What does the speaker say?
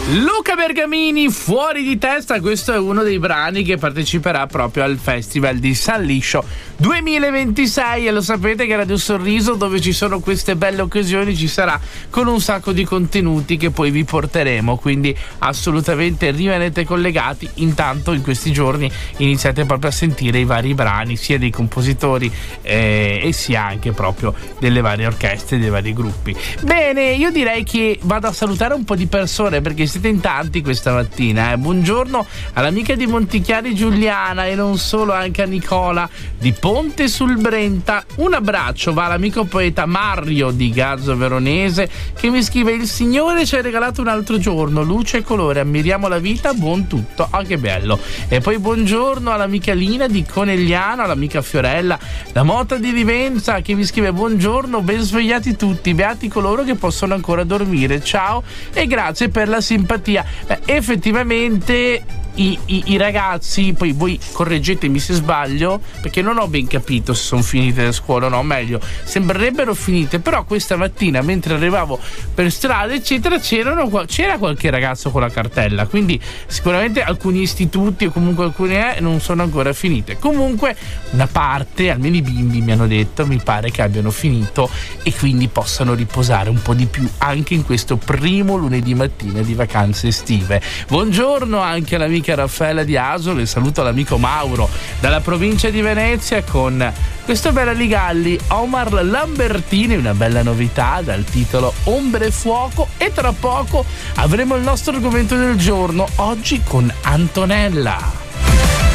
Luca Bergamini, Fuori di testa, questo è uno dei brani che parteciperà proprio al Festival di San Liscio 2026 e lo sapete che Radio Sorriso, dove ci sono queste belle occasioni, ci sarà con un sacco di contenuti che poi vi porteremo, quindi assolutamente rimanete collegati. Intanto in questi giorni iniziate proprio a sentire i vari brani sia dei compositori e sia anche proprio delle varie orchestre, dei vari gruppi. Bene, io direi che vado a salutare un po' di persone perché siete in tanti questa mattina. Buongiorno all'amica di Montichiari Giuliana e non solo, anche a Nicola di Ponte sul Brenta. Un abbraccio va all'amico poeta Mario di Gazzo Veronese che mi scrive: il Signore ci ha regalato un altro giorno, luce e colore, ammiriamo la vita, buon tutto, che bello. E poi buongiorno all'amica Lina di Conegliano, all'amica Fiorella da Mota di Livenza che mi scrive: buongiorno, ben svegliati tutti, beati coloro che possono ancora dormire, ciao e grazie per la simpatia. Effettivamente i ragazzi, poi voi correggetemi se sbaglio perché non ho ben capito se sono finite le scuole o no, meglio sembrerebbero finite, però questa mattina mentre arrivavo per strada eccetera c'era qualche ragazzo con la cartella, quindi sicuramente alcuni istituti o comunque alcune non sono ancora finite. Comunque una parte, almeno i bimbi mi hanno detto, mi pare che abbiano finito e quindi possano riposare un po' di più anche in questo primo lunedì mattina di vacanze estive. Buongiorno anche all'amica Raffaella di Asolo e saluto l'amico Mauro dalla provincia di Venezia con questo bella Ligalli, Omar Lambertini, una bella novità dal titolo Ombre e Fuoco, e tra poco avremo il nostro argomento del giorno oggi con Antonella.